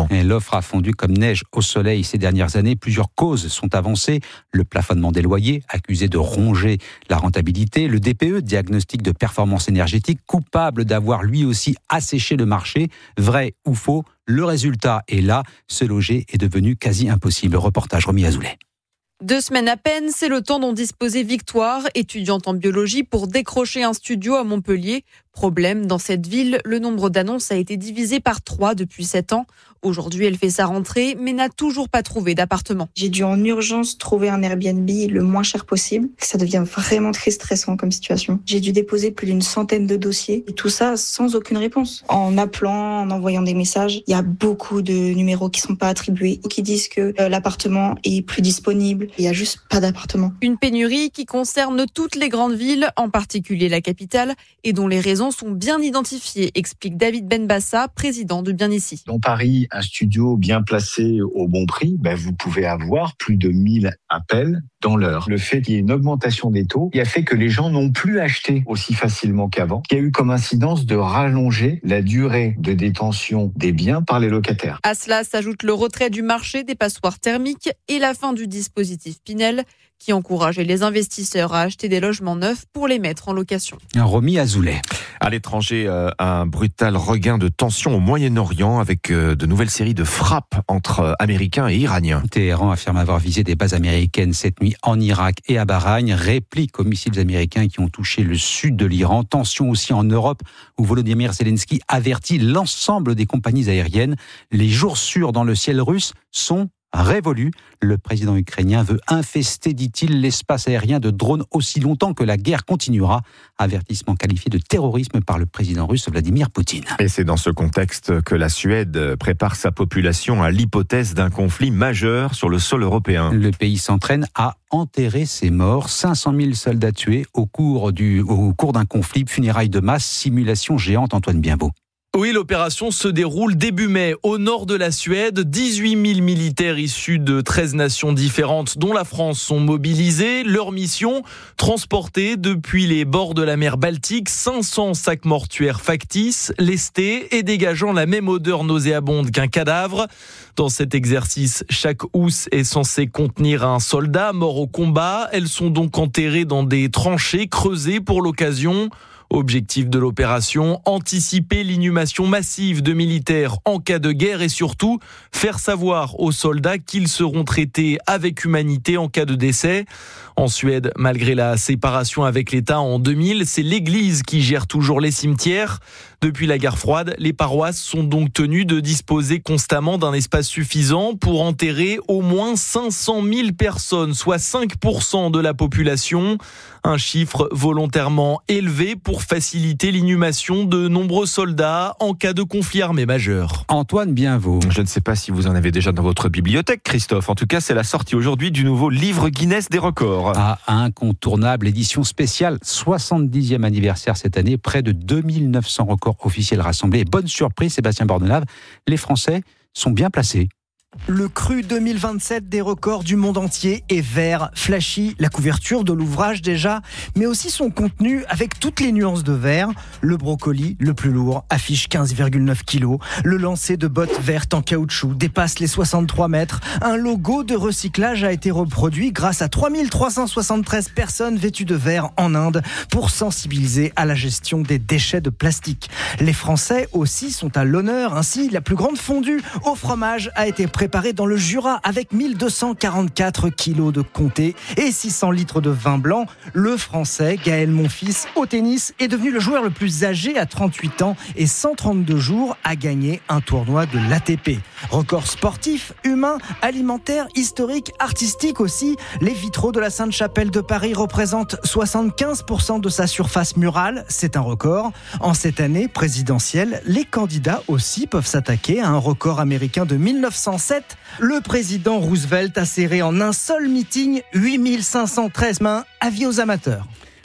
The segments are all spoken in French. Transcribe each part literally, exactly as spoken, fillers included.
Et l'offre a fondu comme neige au soleil ces dernières années. Plusieurs causes sont avancées. Le plafonnement des loyers, accusé de ronger la rentabilité. Le D P E, diagnostic de performance énergétique, coupable d'avoir lui aussi asséché le marché. Vrai ou faux, le résultat est là. Se loger est devenu quasi impossible. Reportage Romy Azoulay. Deux semaines à peine, c'est le temps dont disposait Victoire, étudiante en biologie, pour décrocher un studio à Montpellier. Problème, dans cette ville, le nombre d'annonces a été divisé par trois depuis sept ans. Aujourd'hui, elle fait sa rentrée, mais n'a toujours pas trouvé d'appartement. J'ai dû en urgence trouver un Airbnb le moins cher possible. Ça devient vraiment très stressant comme situation. J'ai dû déposer plus d'une centaine de dossiers, et tout ça sans aucune réponse. En appelant, en envoyant des messages, il y a beaucoup de numéros qui sont pas attribués, qui disent que euh, l'appartement est plus disponible. Il y a juste pas d'appartement. Une pénurie qui concerne toutes les grandes villes, en particulier la capitale, et dont les raisons sont bien identifiées, explique David Benbassa, président de Bien Ici. Dans Paris, un studio bien placé au bon prix, ben vous pouvez avoir plus de mille appels dans l'heure. Le fait qu'il y ait une augmentation des taux, il a fait que les gens n'ont plus acheté aussi facilement qu'avant, qui a eu comme incidence de rallonger la durée de détention des biens par les locataires. À cela s'ajoute le retrait du marché des passoires thermiques et la fin du dispositif Pinel, qui encourageait les investisseurs à acheter des logements neufs pour les mettre en location. Romy Azoulay. À l'étranger, un brutal regain de tension au Moyen-Orient avec de nouvelles séries de frappes entre Américains et Iraniens. Téhéran affirme avoir visé des bases américaines cette nuit en Irak et à Bahreïn. Réplique aux missiles américains qui ont touché le sud de l'Iran. Tension aussi en Europe où Volodymyr Zelensky avertit l'ensemble des compagnies aériennes. Les jours sûrs dans le ciel russe sont révolu. Le président ukrainien veut infester, dit-il, l'espace aérien de drones aussi longtemps que la guerre continuera. Avertissement qualifié de terrorisme par le président russe Vladimir Poutine. Et c'est dans ce contexte que la Suède prépare sa population à l'hypothèse d'un conflit majeur sur le sol européen. Le pays s'entraîne à enterrer ses morts. cinq cent mille soldats tués au cours, du, au cours d'un conflit, funérailles de masse, simulation géante. Antoine Bienbeau. Oui, l'opération se déroule début mai au nord de la Suède. dix-huit mille militaires issus de treize nations différentes, dont la France, sont mobilisés. Leur mission, transporter depuis les bords de la mer Baltique cinq cents sacs mortuaires factices, lestés et dégageant la même odeur nauséabonde qu'un cadavre. Dans cet exercice, chaque housse est censée contenir un soldat mort au combat. Elles sont donc enterrées dans des tranchées creusées pour l'occasion. Objectif de l'opération, anticiper l'inhumation massive de militaires en cas de guerre et surtout faire savoir aux soldats qu'ils seront traités avec humanité en cas de décès. En Suède, malgré la séparation avec l'État en deux mille, c'est l'Église qui gère toujours les cimetières. Depuis la guerre froide, les paroisses sont donc tenues de disposer constamment d'un espace suffisant pour enterrer au moins cinq cent mille personnes, soit cinq pour cent de la population. Un chiffre volontairement élevé pour faciliter l'inhumation de nombreux soldats en cas de conflit armé majeur. Antoine Bienveau. Je ne sais pas si vous en avez déjà dans votre bibliothèque, Christophe. En tout cas, c'est la sortie aujourd'hui du nouveau livre Guinness des records. À incontournable, édition spéciale, soixante-dixième anniversaire cette année, près de deux mille neuf cents records officiels rassemblés. Bonne surprise, Sébastien Bordenave, les Français sont bien placés. Le cru deux mille vingt-sept des records du monde entier est vert, flashy, la couverture de l'ouvrage déjà, mais aussi son contenu avec toutes les nuances de vert. Le brocoli, le plus lourd, affiche quinze virgule neuf kilos. Le lancer de bottes vertes en caoutchouc dépasse les soixante-trois mètres. Un logo de recyclage a été reproduit grâce à trois mille trois cent soixante-treize personnes vêtues de vert en Inde pour sensibiliser à la gestion des déchets de plastique. Les Français aussi sont à l'honneur. Ainsi, la plus grande fondue au fromage a été préparé dans le Jura avec mille deux cent quarante-quatre kilos de comté et six cents litres de vin blanc. Le Français Gaël Monfils au tennis est devenu le joueur le plus âgé à trente-huit ans et cent trente-deux jours à gagner un tournoi de l'A T P. Record sportif, humain, alimentaire, historique, artistique aussi. Les vitraux de la Sainte-Chapelle de Paris représentent soixante-quinze pour cent de sa surface murale. C'est un record. En cette année présidentielle, les candidats aussi peuvent s'attaquer à un record américain de mille neuf cent sept. Le président Roosevelt a serré en un seul meeting huit mille cinq cent treize mains. Avis aux amateurs.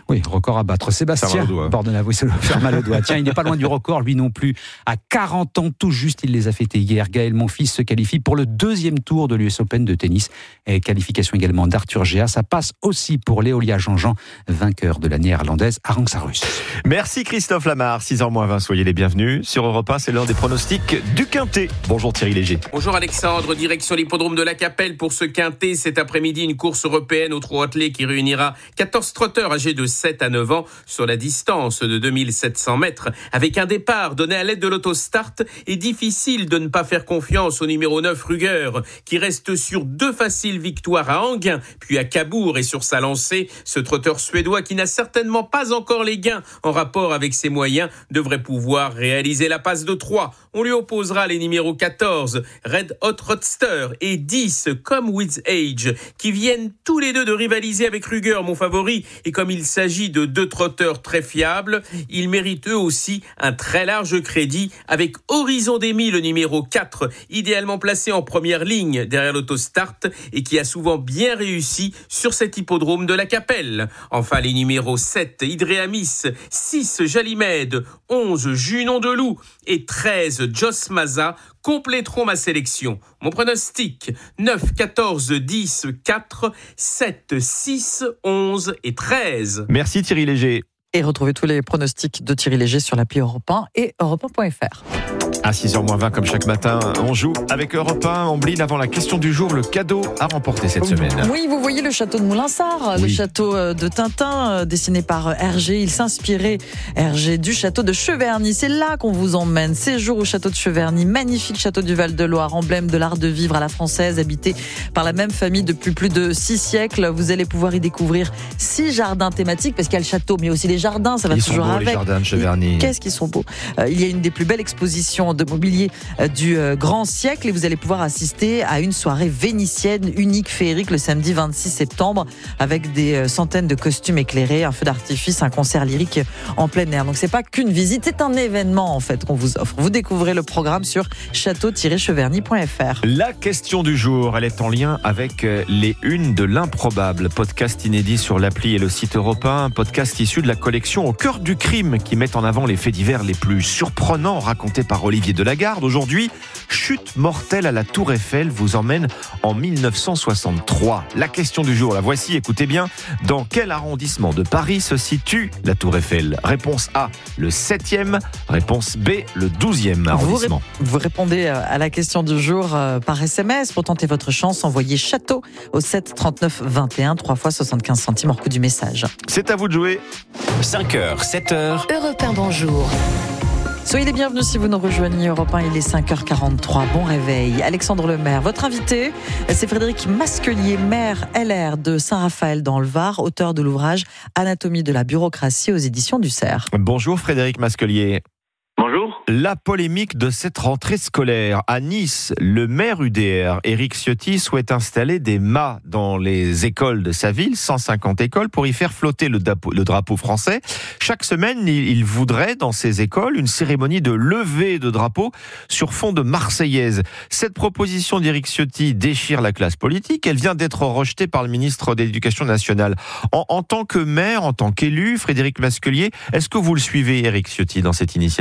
Oui, record à battre. Sébastien Bordenave, oui, ça doit faire mal au doigt. Tiens, il n'est pas loin du record, lui non plus. À quarante ans, tout juste, il les a fêtés hier. Gaël Monfils se qualifie pour le deuxième tour de l'U S Open de tennis. Et qualification également d'Arthur Géa. Ça passe aussi pour Léolia Jean-Jean, vainqueur de la néerlandaise Arantxa-Rus. Merci Christophe Lamar, six heures moins vingt, soyez les bienvenus. Sur Europe un, c'est l'heure des pronostics du Quintet. Bonjour Thierry Léger. Bonjour Alexandre, direction l'hippodrome de la Capelle pour ce Quintet. Cet après-midi, une course européenne au trot attelé qui réunira quatorze trotteurs âgés de sept à neuf ans sur la distance de deux mille sept cents mètres. Avec un départ donné à l'aide de l'autostart, et difficile de ne pas faire confiance au numéro neuf Ruger, qui reste sur deux faciles victoires à Anguin, puis à Cabourg et sur sa lancée. Ce trotteur suédois qui n'a certainement pas encore les gains en rapport avec ses moyens devrait pouvoir réaliser la passe de trois. On lui opposera les numéros quatorze, Red Hot Roadster, et dix, Come With Age, qui viennent tous les deux de rivaliser avec Ruger, mon favori. Et comme il s'agit de deux trotteurs très fiables, ils méritent eux aussi un très large crédit avec Horizon Demi, le numéro quatre, idéalement placé en première ligne derrière l'autostart et qui a souvent bien réussi sur cet hippodrome de la Capelle. Enfin, les numéros sept, Idréamis, six, Jalymède, onze, Junon de Loup et treize, Joss Maza compléteront ma sélection. Mon pronostic, neuf, quatorze, dix, quatre, sept, six, onze et treize. Merci Thierry Léger. Et retrouvez tous les pronostics de Thierry Léger sur l'appli Europe un et europe un point f r. À six heures moins vingt, comme chaque matin, on joue avec Europe un. On bline avant la question du jour, le cadeau à remporter cette semaine. Oui, vous voyez le château de Moulinsart, oui. Le château de Tintin, dessiné par Hergé. Il s'inspirait, Hergé, du château de Cheverny. C'est là qu'on vous emmène. Séjour au château de Cheverny, magnifique château du Val-de-Loire, emblème de l'art de vivre à la française, habité par la même famille depuis plus de six siècles. Vous allez pouvoir y découvrir six jardins thématiques, parce qu'il y a le château, mais aussi les jardins, ça va Ils toujours sont beaux, avec. Les jardins de Cheverny. Qu'est-ce qu'ils sont beaux. Euh, il y a une des plus belles expositions de mobilier euh, du euh, grand siècle, et vous allez pouvoir assister à une soirée vénitienne unique, féerique, le samedi vingt-six septembre, avec des euh, centaines de costumes éclairés, un feu d'artifice, un concert lyrique en plein air. Donc c'est pas qu'une visite, c'est un événement en fait qu'on vous offre. Vous découvrez le programme sur château tiret cheverny point f r. La question du jour, elle est en lien avec les unes de l'improbable, podcast inédit sur l'appli et le site Europe un, podcast issu de la collection Au cœur du crime qui met en avant les faits divers les plus surprenants racontés par Olivier Delagarde. Aujourd'hui, chute mortelle à la Tour Eiffel vous emmène en mille neuf cent soixante-trois. La question du jour, la voici, écoutez bien. Dans quel arrondissement de Paris se situe la Tour Eiffel ? Réponse A, le septième. Réponse B, le douzième arrondissement. Vous, ré- vous répondez à la question du jour euh, par S M S. Pour tenter votre chance, envoyez château au sept trente-neuf vingt et un, trois fois soixante-quinze centimes hors coût du message. C'est à vous de jouer. cinq heures, sept heures. Europe un, bonjour. Soyez les bienvenus si vous nous rejoignez. Europe un, il est cinq heures quarante-trois. Bon réveil. Alexandre Lemaire, votre invité, c'est Frédéric Masquelier, maire L R de Saint-Raphaël dans le Var, auteur de l'ouvrage Anatomie de la bureaucratie aux éditions du Cerf. Bonjour Frédéric Masquelier. Bonjour. La polémique de cette rentrée scolaire. À Nice, le maire U D R, Éric Ciotti, souhaite installer des mâts dans les écoles de sa ville, cent cinquante écoles, pour y faire flotter le drapeau, le drapeau français. Chaque semaine, il voudrait, dans ces écoles, une cérémonie de levée de drapeau sur fond de Marseillaise. Cette proposition d'Éric Ciotti déchire la classe politique. Elle vient d'être rejetée par le ministre de l'Éducation nationale. En, en tant que maire, en tant qu'élu, Frédéric Masquelier, est-ce que vous le suivez, Éric Ciotti, dans cette initiative ?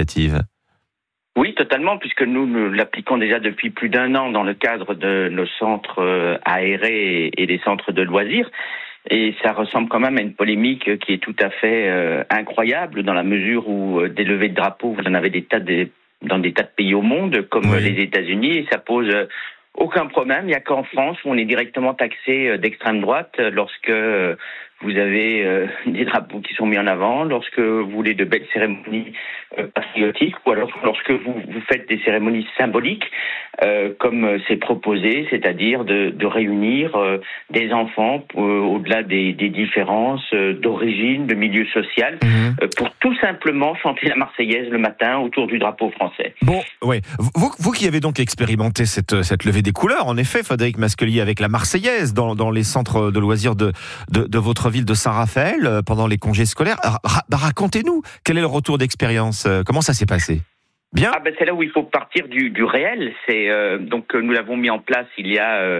Oui, totalement, puisque nous, nous l'appliquons déjà depuis plus d'un an dans le cadre de nos centres aérés et des centres de loisirs. Et ça ressemble quand même à une polémique qui est tout à fait euh, incroyable, dans la mesure où euh, des levées de drapeaux, vous en avez des tas de, dans des tas de pays au monde, comme oui. les États-Unis, et ça pose euh, aucun problème. Il n'y a qu'en France où on est directement taxé euh, d'extrême droite euh, lorsque euh, vous avez euh, des drapeaux qui sont mis en avant, lorsque vous voulez de belles cérémonies euh, patriotiques, ou alors lorsque vous, vous faites des cérémonies symboliques, euh, comme c'est proposé, c'est-à-dire de, de réunir euh, des enfants euh, au-delà des, des différences euh, d'origine, de milieu social, mmh. euh, pour tout simplement chanter la Marseillaise le matin autour du drapeau français. Bon, ouais. Vous, vous qui avez donc expérimenté cette, cette levée des couleurs, en effet, Frédéric Masquelier, avec la Marseillaise dans, dans les centres de loisirs de, de, de votre ville de Saint-Raphaël pendant les congés scolaires. Ra- racontez-nous, quel est le retour d'expérience ? Comment ça s'est passé ? Bien. Ah ben c'est là où il faut partir du, du réel. C'est euh, donc nous l'avons mis en place il y a euh,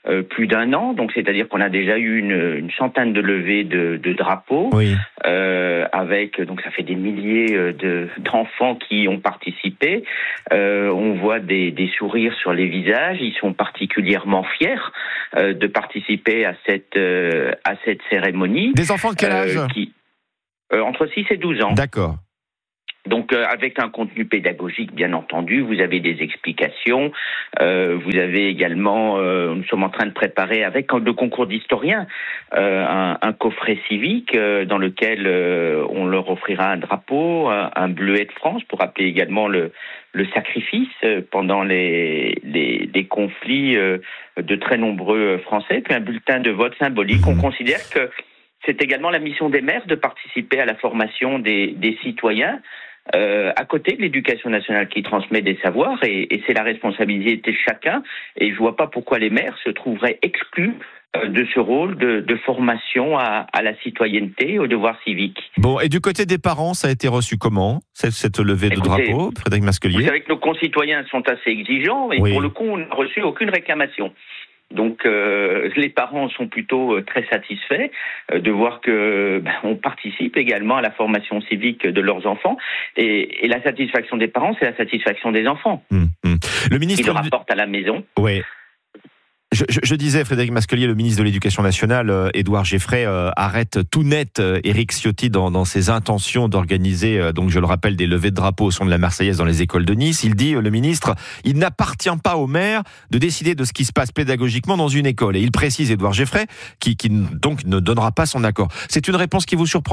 euh, plus d'un an. Donc, c'est-à-dire qu'on a déjà eu une, une centaine de levées de, de drapeaux. Oui. Euh, avec, donc ça fait des milliers de, d'enfants qui ont participé. Euh, on voit des, des sourires sur les visages. Ils sont particulièrement fiers euh, de participer à cette, euh, à cette cérémonie. Des enfants de quel âge euh, qui, euh, Entre six et douze ans. D'accord. Donc euh, avec un contenu pédagogique, bien entendu, vous avez des explications, euh, vous avez également, euh, nous sommes en train de préparer avec le concours d'historiens euh, un, un coffret civique euh, dans lequel euh, on leur offrira un drapeau, un, un bleuet de France pour rappeler également le, le sacrifice euh, pendant les, les, les conflits euh, de très nombreux Français, puis un bulletin de vote symbolique. On considère que c'est également la mission des maires de participer à la formation des, des citoyens. Euh, à côté de l'éducation nationale qui transmet des savoirs, et, et c'est la responsabilité de chacun, et je vois pas pourquoi les maires se trouveraient exclus euh, de ce rôle de, de formation à, à la citoyenneté, au devoir civique. Bon, et du côté des parents, ça a été reçu comment, cette, cette levée de Écoutez, drapeau, Frédéric Masquelier? Vous savez que nos concitoyens sont assez exigeants, et oui. pour le coup, on n'a reçu aucune réclamation. Donc euh, les parents sont plutôt euh, très satisfaits euh, de voir que ben, on participe également à la formation civique de leurs enfants, et, et la satisfaction des parents, c'est la satisfaction des enfants. Mmh, mmh. Le ministre qui le rapporte à la maison. Oui. Je, je, je disais, Frédéric Masquelier, le ministre de l'Éducation nationale, euh, Édouard Geffray, euh, arrête tout net euh, Éric Ciotti dans, dans ses intentions d'organiser, euh, donc je le rappelle, des levées de drapeaux au son de la Marseillaise dans les écoles de Nice. Il dit, euh, le ministre, il n'appartient pas au maire de décider de ce qui se passe pédagogiquement dans une école. Et il précise, Édouard Geffray, qui, qui donc ne donnera pas son accord. C'est une réponse qui vous surprend ?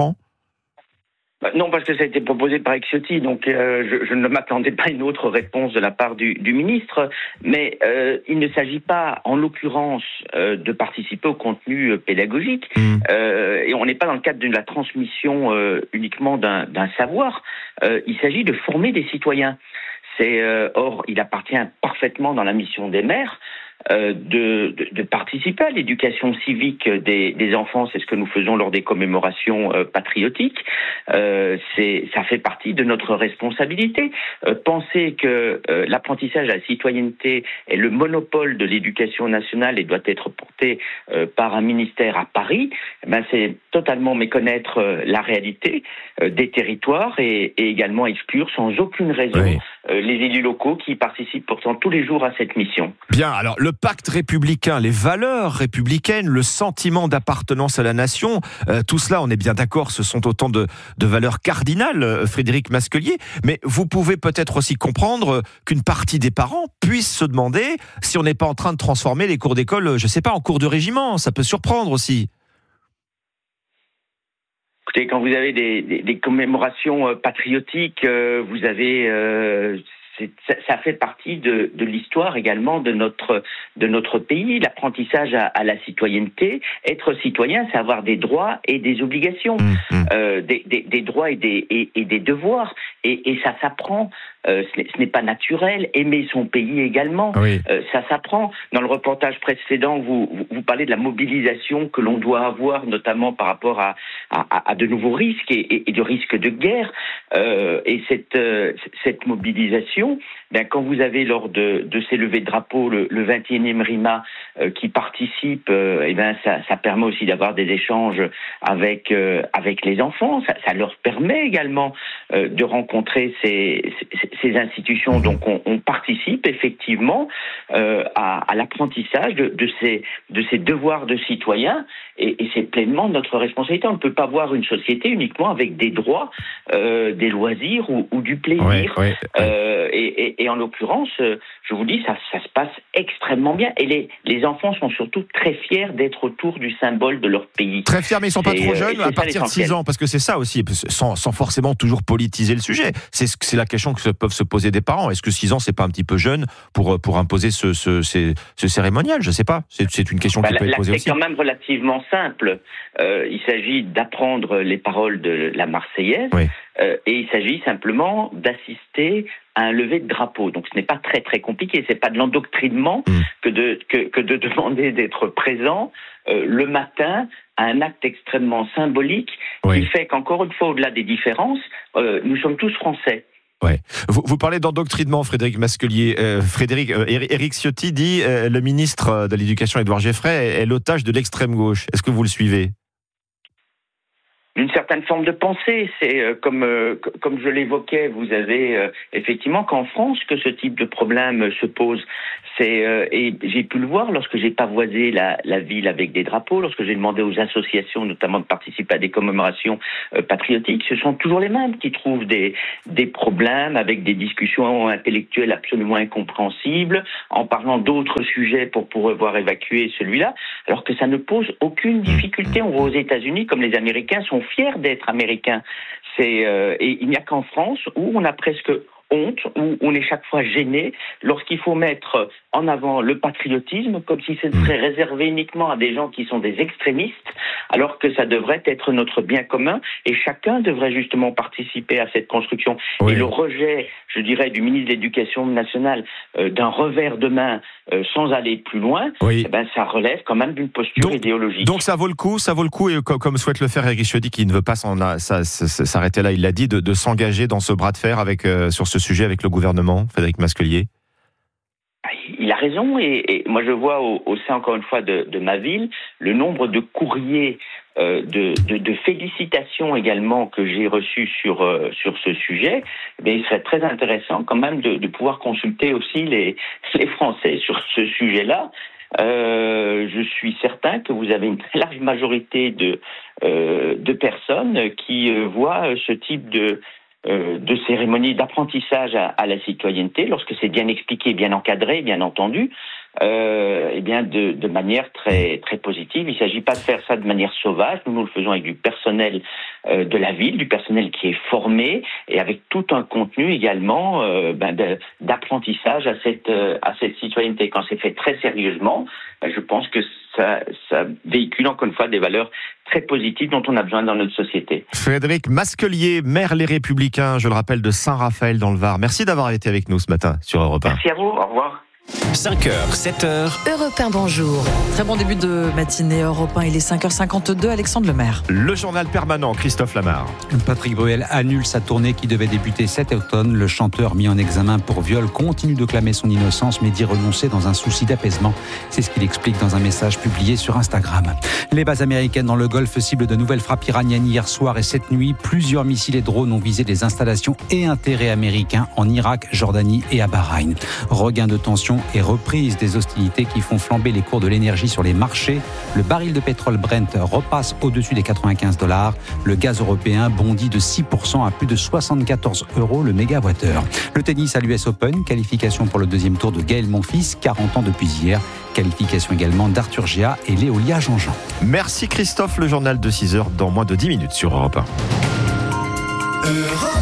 Non, parce que ça a été proposé par Éric Ciotti, donc euh, je, je ne m'attendais pas à une autre réponse de la part du, du ministre, mais euh, il ne s'agit pas, en l'occurrence, euh, de participer au contenu pédagogique, mmh. euh, et on n'est pas dans le cadre de la transmission euh, uniquement d'un, d'un savoir, euh, il s'agit de former des citoyens. C'est, euh, or, il appartient parfaitement dans la mission des maires Euh, de, de, de participer à l'éducation civique des, des enfants. C'est ce que nous faisons lors des commémorations euh, patriotiques. Euh, c'est, ça fait partie de notre responsabilité. Euh, penser que euh, l'apprentissage à la citoyenneté est le monopole de l'éducation nationale et doit être porté euh, par un ministère à Paris, ben c'est totalement méconnaître euh, la réalité euh, des territoires, et, et également exclure sans aucune raison oui. euh, les élus locaux qui participent pourtant tous les jours à cette mission. Bien, alors le pacte républicain, les valeurs républicaines, le sentiment d'appartenance à la nation, euh, tout cela, on est bien d'accord, ce sont autant de, de valeurs cardinales, euh, Frédéric Masquelier, mais vous pouvez peut-être aussi comprendre qu'une partie des parents puisse se demander si on n'est pas en train de transformer les cours d'école, je ne sais pas, en cours de régiment. Ça peut surprendre aussi. Écoutez, quand vous avez des, des, des commémorations euh, patriotiques, euh, vous avez... Euh, C'est, ça fait partie de, de l'histoire également de notre, de notre pays, l'apprentissage à, à la citoyenneté. Être citoyen, c'est avoir des droits et des obligations, mmh. euh, des, des, des droits et des, et, et des devoirs. Et, et ça s'apprend, euh, ce, n'est, ce n'est pas naturel. Aimer son pays également, oui. euh, ça s'apprend. Dans le reportage précédent, vous, vous, vous parlez de la mobilisation que l'on doit avoir, notamment par rapport à, à, à de nouveaux risques et, et, et de risques de guerre. Euh, et cette, euh, cette mobilisation, ben, quand vous avez lors de, de ces levées de drapeaux le, le vingt et unième RIMA euh, qui participe, euh, et ben ça, ça permet aussi d'avoir des échanges avec euh, avec les enfants. Ça, ça leur permet également euh, de rencontrer ces, ces, ces institutions. Donc on, on participe effectivement euh, à, à l'apprentissage de, de ces de ces devoirs de citoyens, et, et c'est pleinement notre responsabilité. On ne peut pas voir une société uniquement avec des droits, euh, des loisirs ou, ou du plaisir. Ouais, ouais, ouais. Euh, Et, et, et en l'occurrence, je vous dis, ça, ça se passe extrêmement bien. Et les, les enfants sont surtout très fiers d'être autour du symbole de leur pays. Très fiers, mais ils ne sont pas et, trop jeunes, à partir de six ans, parce que c'est ça aussi, sans, sans forcément toujours politiser le sujet. C'est, c'est la question que se, peuvent se poser des parents. Est-ce que six ans, c'est pas un petit peu jeune pour, pour imposer ce, ce, ce, ce cérémonial? Je ne sais pas. C'est, c'est une question bah, qui peut être posée aussi. C'est quand même relativement simple. Euh, il s'agit d'apprendre les paroles de la Marseillaise. Oui. Euh, et il s'agit simplement d'assister à un lever de drapeau. Donc ce n'est pas très très compliqué, c'est pas de l'endoctrinement mmh. que, de, que, que de demander d'être présent euh, le matin à un acte extrêmement symbolique oui. qui fait qu'encore une fois, au-delà des différences, euh, nous sommes tous français. Ouais. Vous, vous parlez d'endoctrinement, Frédéric Masquelier. Euh, Frédéric, euh, Éric Ciotti dit euh, le ministre de l'Éducation, Édouard Geoffray, est, est l'otage de l'extrême gauche. Est-ce que vous le suivez ? D'une certaine forme de pensée, c'est euh, comme euh, comme je l'évoquais, vous avez euh, effectivement qu'en France que ce type de problème euh, se pose. C'est euh, et j'ai pu le voir lorsque j'ai pavoisé la, la ville avec des drapeaux, lorsque j'ai demandé aux associations notamment de participer à des commémorations euh, patriotiques. Ce sont toujours les mêmes qui trouvent des des problèmes avec des discussions intellectuelles absolument incompréhensibles, en parlant d'autres sujets pour pouvoir évacuer celui-là, alors que ça ne pose aucune difficulté. On voit aux États-Unis comme les Américains sont fiers d'être américains. C'est euh, et il n'y a qu'en France où on a presque honte, où on est chaque fois gêné lorsqu'il faut mettre en avant le patriotisme comme si ce serait réservé uniquement à des gens qui sont des extrémistes, alors que ça devrait être notre bien commun et chacun devrait justement participer à cette construction. Oui. Et le rejet, je dirais, du ministre de l'Éducation nationale euh, d'un revers de main euh, sans aller plus loin, oui. eh ben, ça relève quand même d'une posture donc, idéologique. Donc ça vaut le coup, ça vaut le coup, et comme, comme souhaite le faire Éric Ciotti, qui ne veut pas s'en a, ça, ça, s'arrêter là, il l'a dit, de, de s'engager dans ce bras de fer avec, euh, sur ce sujet avec le gouvernement, Frédéric Masquelier. Il a raison, et, et moi je vois au, au sein, encore une fois, de, de ma ville, le nombre de courriers, euh, de, de, de félicitations également que j'ai reçus sur, euh, sur ce sujet. Eh bien, il serait très intéressant quand même de, de pouvoir consulter aussi les, les Français sur ce sujet-là. Euh, je suis certain que vous avez une très large majorité de, euh, de personnes qui euh, voient ce type de Euh, de cérémonies d'apprentissage à, à la citoyenneté, lorsque c'est bien expliqué, bien encadré, bien entendu, euh, et bien de, de manière très très positive. Il ne s'agit pas de faire ça de manière sauvage. Nous, nous le faisons avec du personnel euh, de la ville, du personnel qui est formé et avec tout un contenu également euh, ben de, d'apprentissage à cette euh, à cette citoyenneté. Quand c'est fait très sérieusement, ben je pense que ça, ça véhicule encore une fois des valeurs très positives dont on a besoin dans notre société. Frédéric Masquelier, maire Les Républicains, je le rappelle, de Saint-Raphaël dans le Var. Merci d'avoir été avec nous ce matin sur Europe un. Merci à vous, au revoir. cinq heures, sept heures. Europe un, bonjour. Très bon début de matinée Europe un, il est cinq heures cinquante-deux, Alexandre Lemaire. Le journal permanent, Christophe Lamar. Patrick Bruel annule sa tournée qui devait débuter cet automne. Le chanteur mis en examen pour viol continue de clamer son innocence mais dit renoncer dans un souci d'apaisement. C'est ce qu'il explique dans un message publié sur Instagram. Les bases américaines dans le Golfe ciblent de nouvelles frappes iraniennes hier soir et cette nuit. Plusieurs missiles et drones ont visé des installations et intérêts américains en Irak, Jordanie et à Bahreïn. Regain de tension et reprise des hostilités qui font flamber les cours de l'énergie sur les marchés. Le baril de pétrole Brent repasse au-dessus des quatre-vingt-quinze dollars. Le gaz européen bondit de six pour cent à plus de soixante-quatorze euros le mégawattheure. Le tennis à l'U S Open, qualification pour le deuxième tour de Gaël Monfils, quarante ans depuis hier. Qualification également d'Arthur Géa et Léolia Jean-Jean. Merci Christophe, le journal de six heures dans moins de dix minutes sur Europe un. Europe.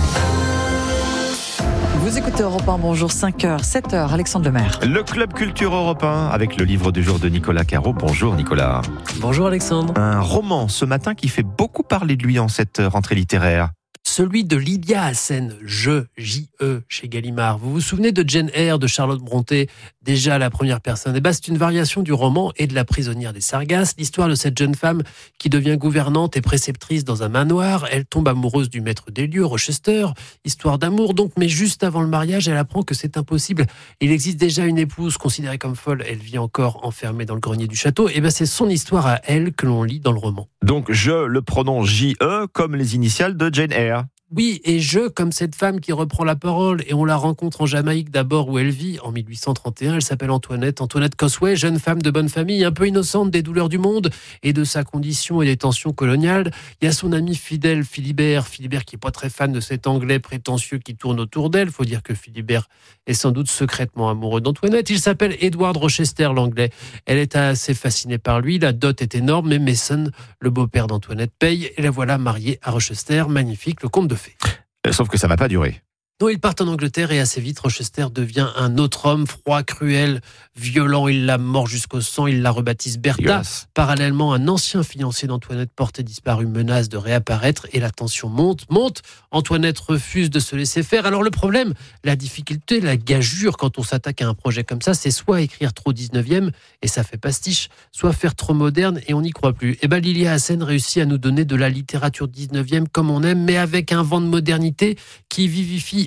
Vous écoutez Europe un, bonjour, cinq heures, sept heures, Alexandre Lemaire. Le Club Culture Europe un avec le livre du jour de Nicolas Caro. Bonjour Nicolas. Bonjour Alexandre. Un roman ce matin qui fait beaucoup parler de lui en cette rentrée littéraire. Celui de Lydia Hassen, Je, J E, chez Gallimard. Vous vous souvenez de Jane Eyre, de Charlotte Brontë, déjà à la première personne? Eh ben, c'est une variation du roman et de La prisonnière des Sargasses, l'histoire de cette jeune femme qui devient gouvernante et préceptrice dans un manoir. Elle tombe amoureuse du maître des lieux, Rochester. Histoire d'amour donc, mais juste avant le mariage, elle apprend que c'est impossible. Il existe déjà une épouse considérée comme folle. Elle vit encore enfermée dans le grenier du château. Eh ben, c'est son histoire à elle que l'on lit dans le roman. Donc, je le prononce J E comme les initiales de Jane Eyre. Oui, et je, comme cette femme qui reprend la parole, et on la rencontre en Jamaïque d'abord où elle vit, en mille huit cent trente et un, elle s'appelle Antoinette, Antoinette Cosway, jeune femme de bonne famille, un peu innocente des douleurs du monde et de sa condition et des tensions coloniales. Il y a son ami fidèle Philibert, Philibert qui est pas très fan de cet anglais prétentieux qui tourne autour d'elle. Faut dire que Philibert est sans doute secrètement amoureux d'Antoinette. Il s'appelle Edward Rochester, l'anglais. Elle est assez fascinée par lui, la dot est énorme, mais Mason, le beau-père d'Antoinette, paye, et la voilà mariée à Rochester, magnifique, le conte de fées. Sauf que ça va pas durer. Non, ils partent en Angleterre et assez vite, Rochester devient un autre homme, froid, cruel, violent. Il la mord jusqu'au sang, il la rebaptise Bertha. Yes. Parallèlement, un ancien fiancé d'Antoinette porté disparu menace de réapparaître et la tension monte, monte. Antoinette refuse de se laisser faire. Alors le problème, la difficulté, la gageure quand on s'attaque à un projet comme ça, c'est soit écrire trop dix-neuvième et ça fait pastiche, soit faire trop moderne et on n'y croit plus. Et ben Lydia Hassen réussit à nous donner de la littérature dix-neuvième comme on aime, mais avec un vent de modernité qui vivifie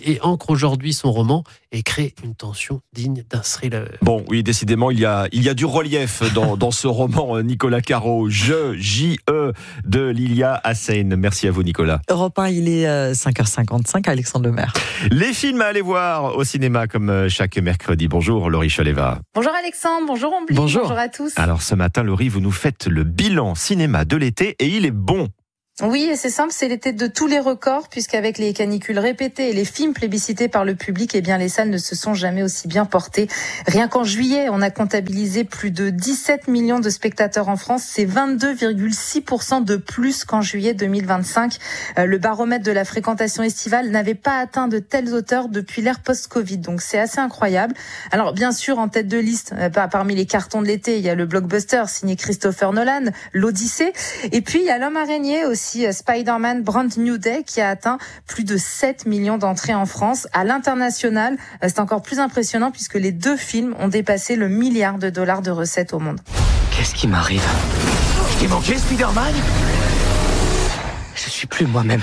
et ancre aujourd'hui son roman et crée une tension digne d'un thriller. Bon, oui, décidément, il y a, il y a du relief dans, dans ce roman, Nicolas Caro. Je, J-E, de Lilia Hassen. Merci à vous, Nicolas. Europe un, il est cinq heures cinquante-cinq, Alexandre Lemaire. Les films à aller voir au cinéma comme chaque mercredi. Bonjour, Laurie Choleva. Bonjour Alexandre, bonjour Ombline, bonjour. bonjour à tous. Alors ce matin, Laurie, vous nous faites le bilan cinéma de l'été et il est bon. Oui, et c'est simple, c'est l'été de tous les records, puisqu'avec les canicules répétées et les films plébiscités par le public, eh bien, les salles ne se sont jamais aussi bien portées. Rien qu'en juillet, on a comptabilisé plus de dix-sept millions de spectateurs en France. C'est vingt-deux virgule six pour cent de plus qu'en juillet deux mille vingt-cinq. Euh, le baromètre de la fréquentation estivale n'avait pas atteint de telles hauteurs depuis l'ère post-Covid. Donc, c'est assez incroyable. Alors, bien sûr, en tête de liste, euh, parmi les cartons de l'été, il y a le blockbuster signé Christopher Nolan, l'Odyssée. Et puis, il y a l'Homme araignée aussi. Spider-Man Brand New Day qui a atteint plus de sept millions d'entrées en France. À l'international, c'est encore plus impressionnant puisque les deux films ont dépassé le milliard de dollars de recettes au monde. Qu'est-ce qui m'arrive? Je t'ai manqué, Spider-Man? Je suis plus moi-même.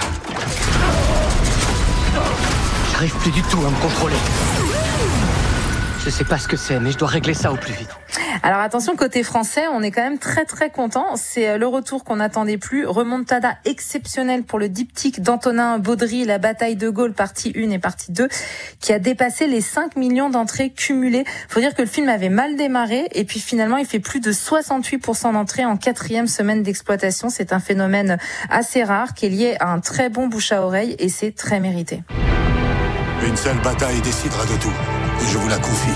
J'arrive plus du tout à me contrôler. Je sais pas ce que c'est, mais je dois régler ça au plus vite. Alors attention, côté français, on est quand même très très content. C'est le retour qu'on n'attendait plus. Remontada exceptionnelle pour le diptyque d'Antonin Baudry, La bataille de Gaulle, partie un et partie deux, qui a dépassé les cinq millions d'entrées cumulées. Faut dire que le film avait mal démarré et puis finalement il fait plus de soixante-huit pour cent d'entrées en quatrième semaine d'exploitation. C'est un phénomène assez rare qui est lié à un très bon bouche à oreille et c'est très mérité. Une seule bataille décidera de tout. Et je vous la confie.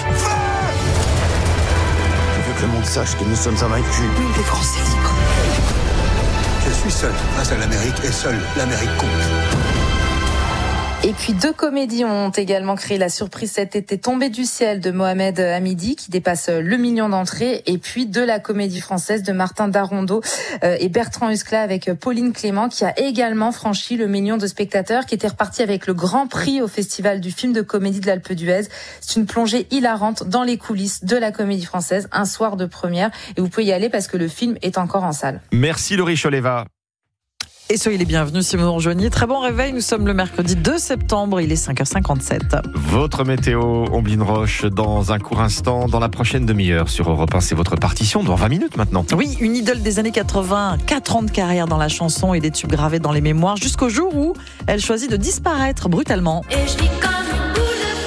Je veux que le monde sache que nous sommes invaincus. Oui, les Français libres. Je suis seul face à l'Amérique et seul l'Amérique compte. Et puis deux comédies ont également créé la surprise cet été, Tombé du ciel de Mohamed Hamidi qui dépasse le million d'entrées, et puis de la comédie française de Martin Darondeau et Bertrand Huskla avec Pauline Clément qui a également franchi le million de spectateurs, qui était reparti avec le grand prix au Festival du film de comédie de l'Alpe d'Huez. C'est une plongée hilarante dans les coulisses de la comédie française, un soir de première, et vous pouvez y aller parce que le film est encore en salle. Merci Laurie Choleva. Et soyez les bienvenus si vous nous rejoignez. Très bon réveil, nous sommes le mercredi deux septembre, il est cinq heures cinquante-sept. Votre météo, Ombline Roche, dans un court instant, dans la prochaine demi-heure sur Europe un, c'est votre partition dans vingt minutes maintenant. Oui, une idole des années quatre-vingts, quatre ans de carrière dans la chanson et des tubes gravés dans les mémoires, jusqu'au jour où elle choisit de disparaître brutalement. Et je vis comme une boule de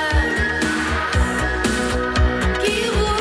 fever qui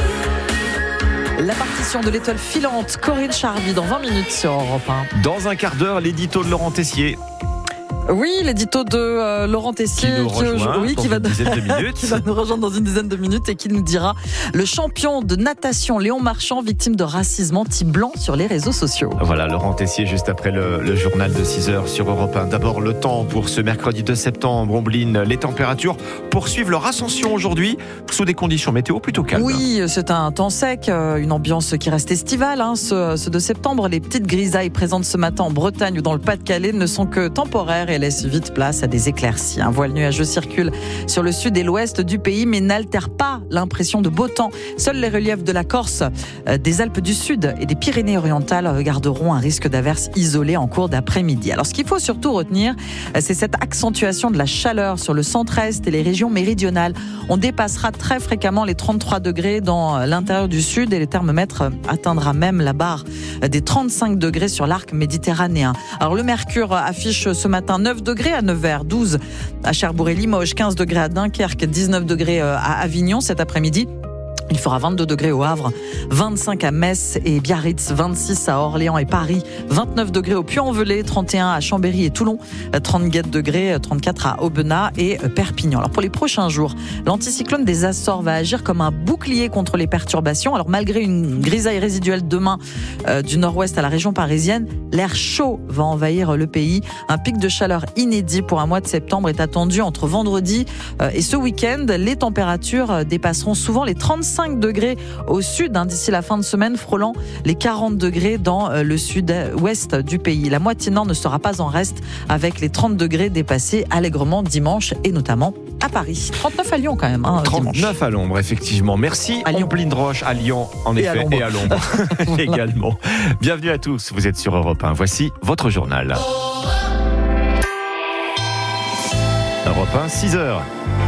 roule. La partition de l'étoile filante, Corinne Charby, dans vingt minutes sur Europe un. Dans un quart d'heure, l'édito de Laurent Tessier. Oui, l'édito de euh, Laurent Tessier qui nous rejoint oui, dans qui va une dizaine de minutes. qui va nous rejoindre dans une dizaine de minutes et qui nous dira le champion de natation Léon Marchand, victime de racisme anti-blanc sur les réseaux sociaux. Voilà, Laurent Tessier juste après le, le journal de six heures sur Europe un. D'abord le temps pour ce mercredi deux septembre, Ombline. Les températures poursuivent leur ascension aujourd'hui sous des conditions météo plutôt calmes. Oui, c'est un temps sec, une ambiance qui reste estivale, hein, ce, ce deux septembre. Les petites grisailles présentes ce matin en Bretagne ou dans le Pas-de-Calais ne sont que temporaires et laisse vite place à des éclaircies. Un voile nuageux circule sur le sud et l'ouest du pays, mais n'altère pas l'impression de beau temps. Seuls les reliefs de la Corse, des Alpes du Sud et des Pyrénées-Orientales garderont un risque d'averse isolé en cours d'après-midi. Alors, ce qu'il faut surtout retenir, c'est cette accentuation de la chaleur sur le centre-est et les régions méridionales. On dépassera très fréquemment les trente-trois degrés dans l'intérieur du sud et le thermomètre atteindra même la barre des trente-cinq degrés sur l'arc méditerranéen. Alors, le mercure affiche ce matin neuf degrés à Nevers, douze à Cherbourg et Limoges, quinze degrés à Dunkerque, dix-neuf degrés à Avignon cet après-midi. Il fera vingt-deux degrés au Havre, vingt-cinq à Metz et Biarritz, vingt-six à Orléans et Paris, vingt-neuf degrés au Puy-en-Velay, trente et un à Chambéry et Toulon, trente-quatre degrés, trente-quatre à Aubenas et Perpignan. Alors pour les prochains jours, l'anticyclone des Açores va agir comme un bouclier contre les perturbations. Alors malgré une grisaille résiduelle demain euh, du nord-ouest à la région parisienne, l'air chaud va envahir le pays. Un pic de chaleur inédit pour un mois de septembre est attendu entre vendredi euh, et ce week-end. Les températures dépasseront souvent les trente-cinq degrés au sud, hein, d'ici la fin de semaine, frôlant les quarante degrés dans euh, le sud-ouest du pays. La moitié nord ne sera pas en reste, avec les trente degrés dépassés allègrement dimanche et notamment à Paris. trente-neuf à Lyon quand même, hein, trente-neuf dimanche. à l'ombre, effectivement. Merci Ombline Roche, à Lyon en Et effet, à et à l'ombre également. Bienvenue à tous, vous êtes sur Europe un. Voici votre journal. Europe un, six heures.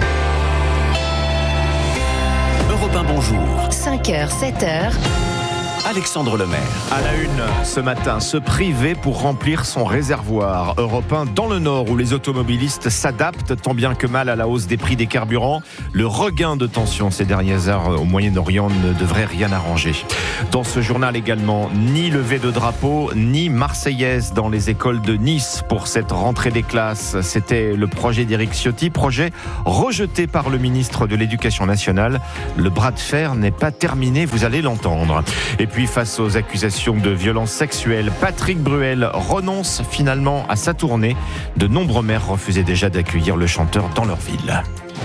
Europe un, bonjour. cinq heures, sept heures. Alexandre Lemaire. À la une ce matin, se priver pour remplir son réservoir. Europe un dans le Nord où les automobilistes s'adaptent tant bien que mal à la hausse des prix des carburants. Le regain de tension ces dernières heures au Moyen-Orient ne devrait rien arranger. Dans ce journal également, ni levée de drapeau, ni marseillaise dans les écoles de Nice pour cette rentrée des classes. C'était le projet d'Éric Ciotti, projet rejeté par le ministre de l'Éducation nationale. Le bras de fer n'est pas terminé, vous allez l'entendre. Et puis face aux accusations de violences sexuelles, Patrick Bruel renonce finalement à sa tournée. De nombreux maires refusaient déjà d'accueillir le chanteur dans leur ville.